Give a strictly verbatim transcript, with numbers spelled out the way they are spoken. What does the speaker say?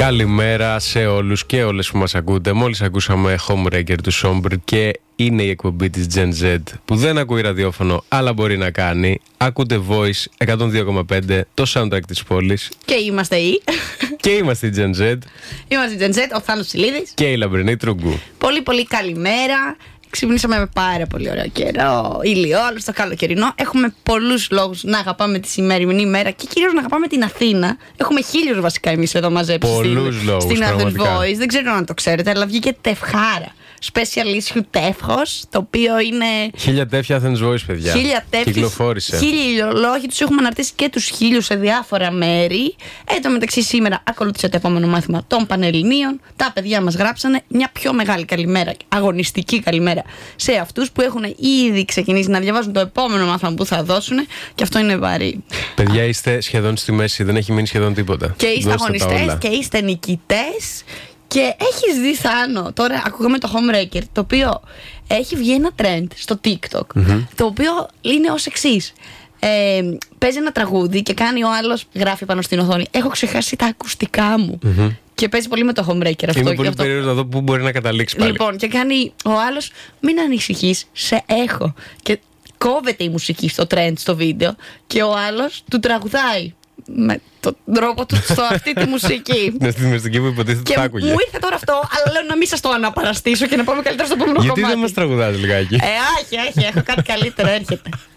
Καλημέρα σε όλους και όλες που μας ακούτε. Μόλις ακούσαμε Homewrecker του Somber και είναι η εκπομπή της Gen Z που δεν ακούει ραδιόφωνο αλλά μπορεί να κάνει. Ακούτε Voice εκατόν δύο κόμμα πέντε, το soundtrack της πόλης. Και είμαστε οι. Και είμαστε η Gen Z. Είμαστε η Gen Z, ο Θάνος Ψηλίδης. Και η Λαμπρινή Τρουγκού. Πολύ πολύ καλημέρα. Ξυπνήσαμε με πάρα πολύ ωραίο καιρό, ηλιόλου, στο καλοκαιρινό. Έχουμε πολλούς λόγους να αγαπάμε τη σημερινή ημέρα και κυρίως να αγαπάμε την Αθήνα. Έχουμε χίλιους βασικά εμείς εδώ μαζέψει στην, στην Athens Voice. Δεν ξέρω αν το ξέρετε, αλλά βγήκε τευχάρα. Special issue τεύχος, το οποίο είναι. Χίλια τεύχια Athens Voice, παιδιά. Χίλια τεύχια. Κυκλοφόρησε. Χίλιοι λόγοι, τους έχουμε αναρτήσει και τους χίλιους σε διάφορα μέρη. Εν τω μεταξύ, σήμερα ακολούθησε το επόμενο μάθημα των Πανελληνίων. Τα παιδιά μας γράψανε μια πιο μεγάλη καλημέρα, αγωνιστική καλημέρα σε αυτούς που έχουν ήδη ξεκινήσει να διαβάζουν το επόμενο μάθημα που θα δώσουν. Και αυτό είναι βαρύ. Παιδιά, είστε σχεδόν στη μέση, δεν έχει μείνει σχεδόν τίποτα. Και είστε αγωνιστές και είστε νικητές. Και έχεις δει, Θάνο, τώρα ακούγαμε το Homewrecker, το οποίο έχει βγει ένα trend στο TikTok, mm-hmm. το οποίο είναι ως εξής. Ε, παίζει ένα τραγούδι και κάνει ο άλλος, γράφει πάνω στην οθόνη, έχω ξεχάσει τα ακουστικά μου. Mm-hmm. Και παίζει πολύ με το Homewrecker αυτό. Είμαι πολύ αυτό. περίεργος να δω πού μπορεί να καταλήξει πάλι. Λοιπόν, και κάνει ο άλλος, μην ανησυχείς, σε έχω. Και κόβεται η μουσική στο trend, στο βίντεο, και ο άλλος του τραγουδάει με τον τρόπο του στο αυτή τη μουσική. Ναι, στη μουσική που υποτίθεται και θα άκουγε. Μου ήρθε τώρα αυτό, αλλά λέω να μην σας το αναπαραστήσω και να πάμε καλύτερα στο επόμενο κομμάτι. Γιατί δεν μας τραγουδάς λιγάκι? Ε, όχι, όχι, έχω κάτι καλύτερο, έρχεται.